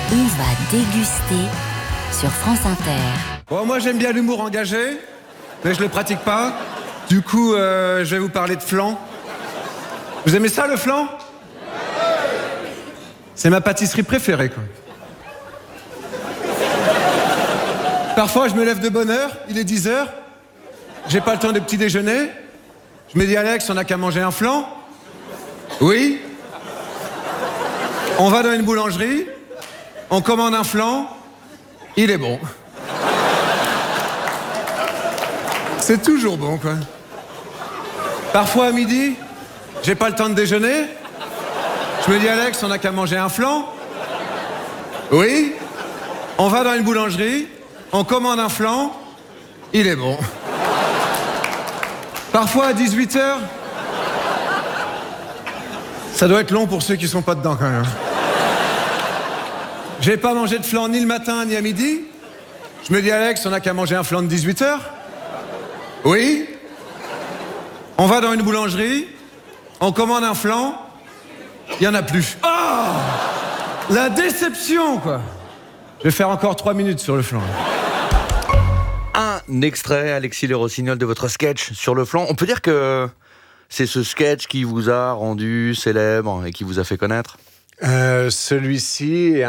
On va déguster sur France Inter. Bon, moi j'aime bien l'humour engagé, mais je le pratique pas. Du coup, je vais vous parler de flan. Vous aimez ça, le flan? C'est ma pâtisserie préférée, quoi. Parfois, je me lève de bonne heure, il est 10h. J'ai pas le temps de petit déjeuner. Je me dis, Alex, on n'a qu'à manger un flan. Oui. On va dans une boulangerie, on commande un flan, il est bon. C'est toujours bon, quoi. Parfois, à midi, j'ai pas le temps de déjeuner. Je me dis, Alex, on n'a qu'à manger un flan. Oui. On va dans une boulangerie, on commande un flan, il est bon. Parfois, à 18h, ça doit être long pour ceux qui sont pas dedans, quand même. J'ai pas mangé de flan ni le matin, ni à midi. Je me dis, Alex, on n'a qu'à manger un flan de 18h. Oui. On va dans une boulangerie, on commande un flan, il y en a plus. Oh, la déception, quoi. Je vais faire encore 3 minutes sur le flan. Un extrait, Alexis Le Rossignol, de votre sketch sur le flan. On peut dire que c'est ce sketch qui vous a rendu célèbre et qui vous a fait connaître ? Celui-ci est